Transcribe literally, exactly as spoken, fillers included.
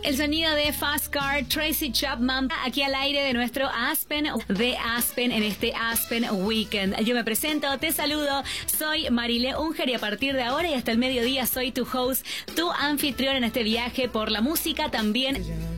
El sonido de Fast Car, Tracy Chapman, aquí al aire de nuestro Aspen, de Aspen, en este Aspen Weekend. Yo me presento, te saludo, soy Marilé Unger y a partir de ahora y hasta el mediodía soy tu host, tu anfitrión en este viaje por la música también.